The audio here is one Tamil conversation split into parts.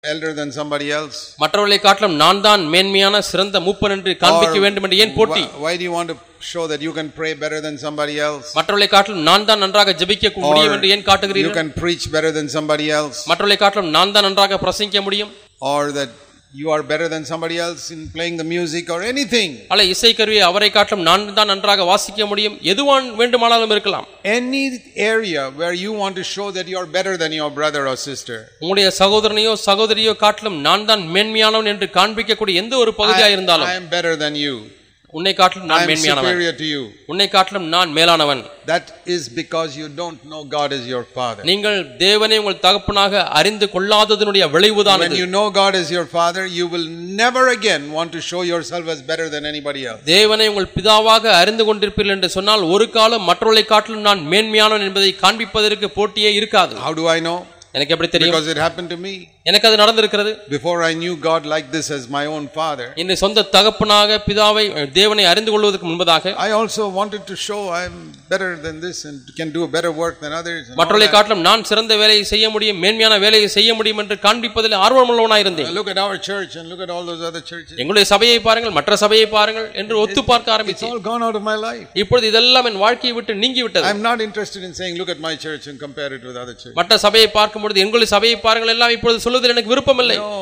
elder than somebody else? மற்றவர்களை காட்டிலும் நான் தான் மேன்மையான சிறந்த மூப்பன் என்று காண்பிக்க வேண்டும் என்று ஏன் போட்டி? Why do you want to show that you can pray better than somebody else? மற்றவர்களை காட்டிலும் நான் தான் நன்றாக ஜெபிக்க முடியும் என்று ஏன் காட்டுகிறீர்கள்? You can preach better than somebody else? மற்றவர்களை காட்டிலும் நான் தான் நன்றாக பிரசங்கிக்க முடியும்? Or that you are better than somebody else in playing the music or anything? அல்ல இசை கருவியை அவரை காட்டிலும் நான் தான் நன்றாக வாசிக்க முடியும், எதுவான் வேண்டுமானாலும் இருக்கலாம். Any area where you want to show that you are better than your brother or sister, உங்களுடைய சகோதரனையோ சகோதரியோ காட்டிலும் நான் தான் மேன்மையானவன் என்று காண்பிக்கக்கூடிய எந்த ஒரு பகுதியாக இருந்தாலும், I am better than you, உன்னை காட்டிலும் நான் I am மேன்மையானவன், superior to you, உன்னை காட்டிலும் நான் மேலானவன், that is because you don't know God as your father. நீங்கள் தேவனை உங்கள் தகப்பனாக அறிந்து கொள்ளாததனுடைய விளைவுதான் When இது. you know God as your father, you will never again want to show yourself as better than anybody else. தேவனை உங்கள் பிதாவாக அறிந்து கொண்டிருப்பீர்கள் என்று சொன்னால் ஒரு காலம் மற்றவர்களை காட்டிலும் நான் மேன்மையானவன் என்பதை காண்பிப்பதற்கு போட்டியே இருக்காது. How do I know? எனக்கு எப்படி தெரியும்? Because it happened to me. எனக்கு அது நடந்திருக்கிறது. Before I knew God like this as my own father, என்னை சொந்த தகப்பனாக பிதாவை தேவனை அறிந்து கொள்வதற்கு முன்பதாக I also wanted to show I am better than this and can do a better work than others. மற்றவர்களை காட்டிலும் நான் சிறந்த வேலையை செய்ய முடியும், மேன்மையான வேலையை செய்ய முடியும் என்று காண்பிப்பதில் ஆர்வமுள்ளவனாக இருந்தேன். Look at our church and look at all those other churches. எங்களுடைய சபையை பாருங்கள், மற்ற சபையை பாருங்கள் என்று ஒத்து பார்க்க It's ஆரம்பித்தேன். all gone out of my life. இப்பொழுது இதெல்லாம் என் வாழ்க்கையை விட்டு நீங்கி விட்டது. I am not interested in saying look at my church and compare it with other churches. மற்ற சபையை பார்க்கும் பொழுது எங்களுடைய சபையை பாருங்கள் எல்லாம் இப்பொழுது சொல்வதில் எனக்கு விருப்பம் இல்லை. No,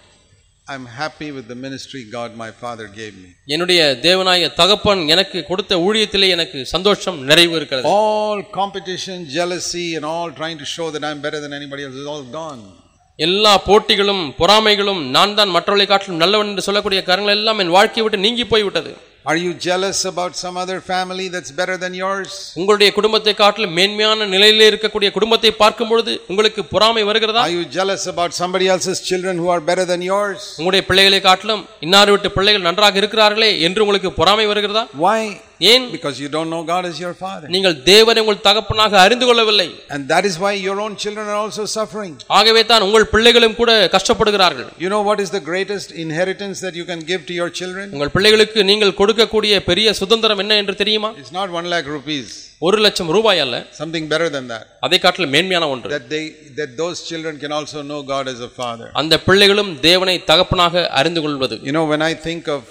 I'm happy with the ministry God my father gave me. என்னுடைய தேவனாய தகப்பன் எனக்கு கொடுத்த ஊழியத்திலே எனக்கு சந்தோஷம் நிறைவு இருக்கிறது. All competition, jealousy and all trying to show that I'm better than anybody else is all gone. எல்லா போட்டிகளும் பொறாமைகளும் நான் தான் மற்றவர்களை காட்டிலும் நல்லவன் என்று சொல்லக்கூடிய காரணங்கள் எல்லாம் என் வாழ்க்கையை விட்டு நீங்கி போய்விட்டது. Are you jealous about some other family that's better than yours? உங்களுடைய குடும்பத்தை காட்டிலும் மேன்மையான நிலையிலே இருக்கக்கூடிய குடும்பத்தை பார்க்கும் பொழுது உங்களுக்கு பொறாமை வருகிறதா? Are you jealous about somebody else's children who are better than yours? உங்களுடைய பிள்ளைகளை காட்டிலும் இன்னார் வீட்டு பிள்ளைகள் நன்றாக இருக்கிறார்களே என்று உங்களுக்கு பொறாமை வருகிறதா? Why? ஏன்? Because you don't know God as your father. நீங்கள் தேவனை உங்கள் தகப்பனாக அறிந்து கொள்ளவில்லை. And that is why your own children are also suffering. ஆகவே தான் உங்கள் பிள்ளைகளும் கூட கஷ்டப்படுகிறார்கள். You know what is the greatest inheritance that you can give to your children? உங்கள் பிள்ளைகளுக்கு நீங்கள் கொடுக்கக்கூடிய பெரிய சுதந்திரம் என்ன என்று தெரியுமா? It's not 1 lakh rupees. 1 லட்சம் ரூபாய் அல்ல, something better than that. அதை காட்டிலும் மேன்மையான ஒன்று. That those children can also know God as a father. அந்த பிள்ளைகளும் தேவனை தகப்பனாக அறிந்து கொள்வது. You know, when I think of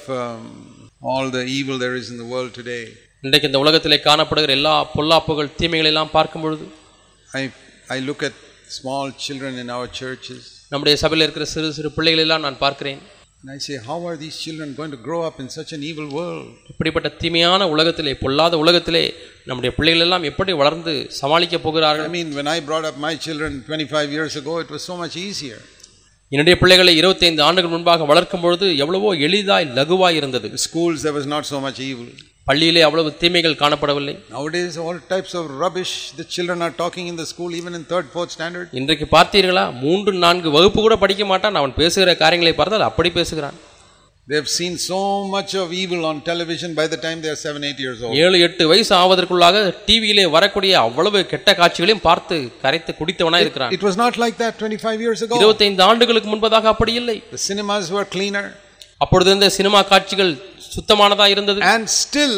all the evil there is in the world today, இன்றைக்கு இந்த உலகத்திலே காணப்படுகிற எல்லா பொல்லாப்புகள் தீமைகளை எல்லாம் பார்க்கும் பொழுது I look at small children in our churches. நம்முடைய சபையில் இருக்கிற சிறு சிறு பிள்ளைகளை எல்லாம் நான் பார்க்கிறேன். And I say, how are these children going to grow up in such an evil world? இப்படிப்பட்ட தீமையான உலகத்திலே, பொல்லாத உலகத்திலே நம்முடைய பிள்ளைகள் எல்லாம் எப்படி வளர்ந்து சமாளிக்க போகிறார்கள்? I mean, when I brought up my children 25 years ago, it was so much easier. என்னுடைய பிள்ளைகளை 25 ஆண்டுகள் முன்பாக வளர்க்கும் பொழுது எவ்வளவோ எளிதாய் லகுவாய் இருந்தது. Schools, there was not so much evil. பள்ளியிலே அவ்வளவு தீமைகள் காணப்படவில்லை. Nowadays all types of rubbish the children are talking in the school, even in 3rd 4th standard. இன்றைக்கு பார்த்தீர்களா, 3 4 வகுப்பு கூட படிக்க மாட்டான், அவன் பேசுகிற காரியங்களை பார்த்தால் அப்படி பேசுகிறான். They have seen so much of evil on television by the time they are 7 8 years old. 7 8 வயசு ஆவதற்குள்ளாக டிவியிலே வரக்கூடிய அவ்வளவு கெட்ட காட்சிகளையும் பார்த்து கரைத்து குடித்தவனாய் இருக்கிறான். It was not like that 25 years ago. 25 ஆண்டுகளுக்கு முன்பதாக அப்படி இல்லை. The cinemas were cleaner. அப்பொழுது இந்த சினிமா காட்சிகள் சுத்தமானதா இருந்தது. And still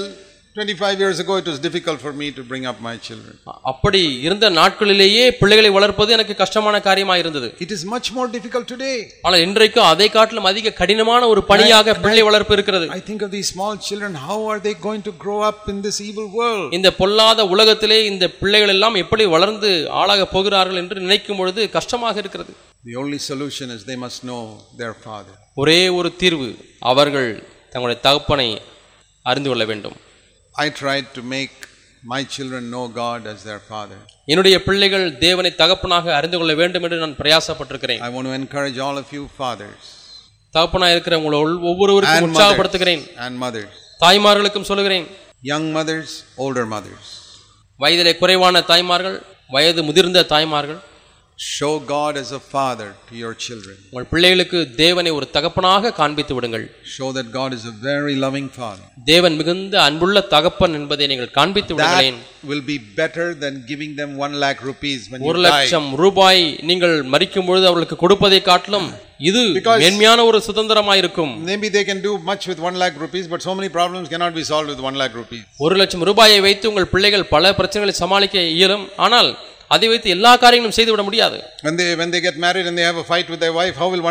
25 years ago it was difficult for me to bring up my children. அப்படி இருந்த நாட்களிலேயே பிள்ளைகளை வளர்ப்பது எனக்கு கஷ்டமான காரியமா இருந்தது. It is much more difficult today. ஆனால் இன்றைக்கு அதை காட்டிலும் அதிக கடினமான ஒரு பணியாக பிள்ளை வளர்ப்பு இருக்கிறது. I think of these small children, how are they going to grow up in this evil world? இந்த பொல்லாத உலகத்திலே இந்த பிள்ளைகள் எல்லாம் எப்படி வளர்ந்து ஆளாக போகிறார்கள் என்று நினைக்கும் பொழுது கஷ்டமாக இருக்கிறது. The only solution is they must know their father. ஒரே ஒரு தீர்வு, அவர்கள் தங்களுடைய தகப்பனை அறிந்து கொள்ள வேண்டும். I tried to make my children know God as their father. என்னுடைய பிள்ளைகள் தேவனை தகப்பனாக அறிந்து கொள்ள வேண்டும் என்று நான் பிரயாசப்பட்டிருக்கிறேன். I want to encourage all of you fathers. தகப்பனாக இருக்கிற உங்களை ஒவ்வொருவருக்கும் உற்சாகப்படுத்துகிறேன். And mothers. தாய்மார்களுக்கும் சொல்லுகிறேன். Young mothers, older mothers. வயதிலே குறைவான தாய்மார்கள், வயது முதிர்ந்த தாய்மார்கள், show God as a father to your children. உங்கள் பிள்ளைகளுக்கு தேவனை ஒரு தகப்பனாக காண்பித்து விடுங்கள். Show that God is a very loving father. தேவன் மிகுந்த அன்புள்ள தகப்பன் என்பதை நீங்கள் காண்பித்து விடுங்களேன். That will be better than giving them 1 lakh rupees when you die. 1 லட்சம் ரூபாய் நீங்கள் மரிக்கும் பொழுது அவர்களுக்கு கொடுப்பதை காட்டிலும் இது மேன்மையான ஒரு சுதந்திரமாய் இருக்கும். Maybe they can do much with 1 lakh rupees, but so many problems cannot be solved with 1 lakh rupees. 1 லட்சம் ரூபாயை வைத்து உங்கள் பிள்ளைகள் பல பிரச்சனைகளை சமாளிக்க இயலும். ஆனால் அதை வைத்து எல்லா காரியங்களும் செய்து விட முடியாது. When they get married and they have a fight with their wife, how will one